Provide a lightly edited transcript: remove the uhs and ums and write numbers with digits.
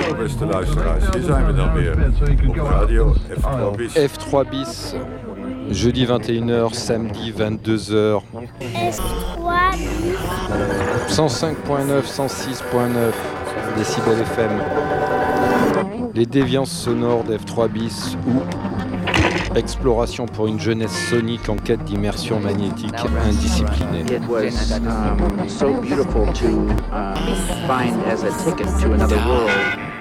Hallo beste luisteraars, hier zijn we dan weer op radio F3 bis. F3 bis, jeudi 21h, samedi 22h. F3 bis. 105.9, 106.9 décibels FM. Les déviances sonores d'F3 bis ou exploration pour une jeunesse sonique en quête d'immersion magnétique indisciplinée. It was so beautiful to find as a ticket to another world